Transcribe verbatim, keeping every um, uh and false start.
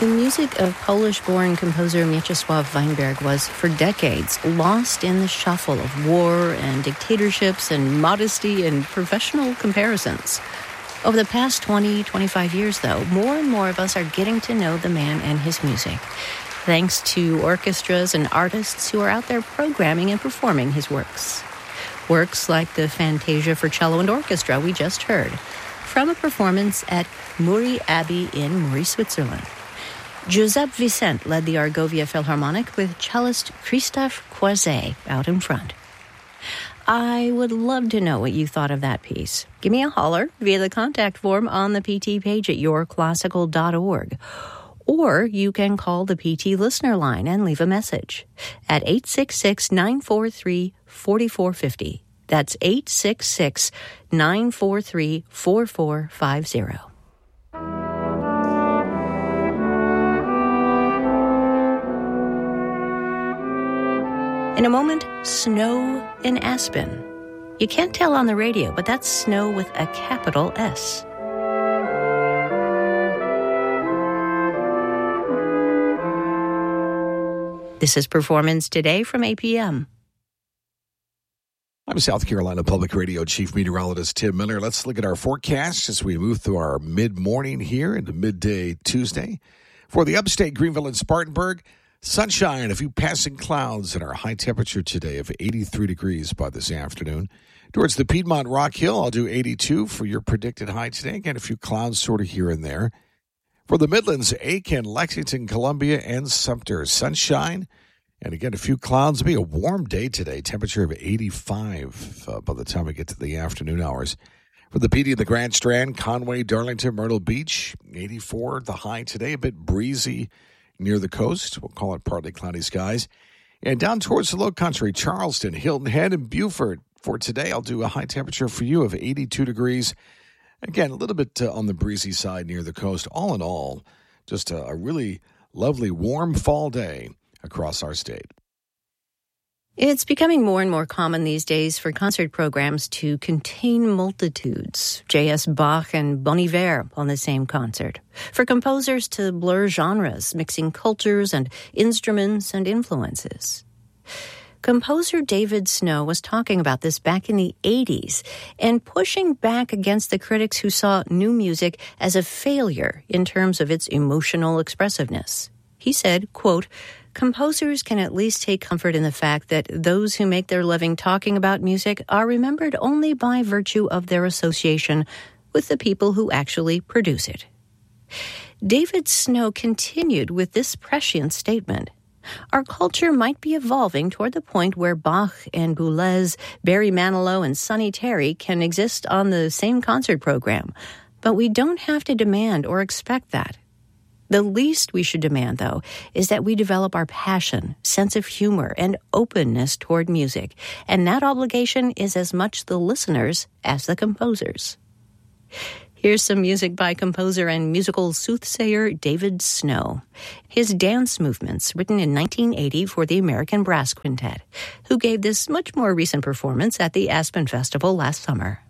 The music of Polish-born composer Mieczysław Weinberg was, for decades, lost in the shuffle of war and dictatorships and modesty and professional comparisons. Over the past twenty, twenty-five years, though, more and more of us are getting to know the man and his music, thanks to orchestras and artists who are out there programming and performing his works. Works like the Fantasia for Cello and Orchestra we just heard, from a performance at Muri Abbey in Muri, Switzerland. Giuseppe Vicente led the Argovia Philharmonic with cellist Christophe Croiset out in front. I would love to know what you thought of that piece. Give me a holler via the contact form on the P T page at your classical dot org. Or you can call the P T listener line and leave a message at eight six six, nine four three, four four five zero. That's eight six six, nine four three, four four five zero. In a moment, snow in Aspen. You can't tell on the radio, but that's snow with a capital S. This is Performance Today from A P M. I'm South Carolina Public Radio Chief Meteorologist Tim Miller. Let's look at our forecast as we move through our mid-morning here into midday Tuesday. For the upstate Greenville and Spartanburg, sunshine, a few passing clouds, and our high temperature today of eighty-three degrees by this afternoon. Towards the Piedmont Rock Hill, I'll do eighty-two for your predicted high today. Again, a few clouds sort of here and there. For the Midlands, Aiken, Lexington, Columbia, and Sumter, sunshine. And again, a few clouds. It'll be a warm day today, temperature of eighty-five uh, by the time we get to the afternoon hours. For the P D of the Grand Strand, Conway, Darlington, Myrtle Beach, eighty-four the high today, a bit breezy near the coast. We'll call it partly cloudy skies. And down towards the low country, Charleston, Hilton Head, and Beaufort. For today, I'll do a high temperature for you of eighty-two degrees. Again, a little bit uh, on the breezy side near the coast. All in all, just a, a really lovely warm fall day across our state. It's becoming more and more common these days for concert programs to contain multitudes. J S. Bach and Bon Iver on the same concert. For composers to blur genres, mixing cultures and instruments and influences. Composer David Snow was talking about this back in the eighties and pushing back against the critics who saw new music as a failure in terms of its emotional expressiveness. He said, quote, "Composers can at least take comfort in the fact that those who make their living talking about music are remembered only by virtue of their association with the people who actually produce it." David Snow continued with this prescient statement. Our culture might be evolving toward the point where Bach and Boulez, Barry Manilow, and Sonny Terry can exist on the same concert program, but we don't have to demand or expect that. The least we should demand, though, is that we develop our passion, sense of humor, and openness toward music, and that obligation is as much the listeners as the composers. Here's some music by composer and musical soothsayer David Snow. His Dance Movements, written in nineteen eighty for the American Brass Quintet, who gave this much more recent performance at the Aspen Festival last summer.